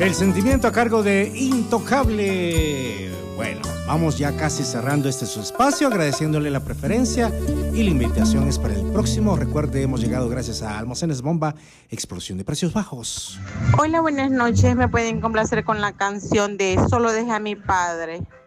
El sentimiento a cargo de Intocable. Bueno, vamos ya casi cerrando este su espacio, agradeciéndole la preferencia y la invitación es para el próximo. Recuerde, hemos llegado gracias a Almacenes Bomba, explosión de precios bajos. Hola, buenas noches. Me pueden complacer con la canción de Solo deja a mi padre.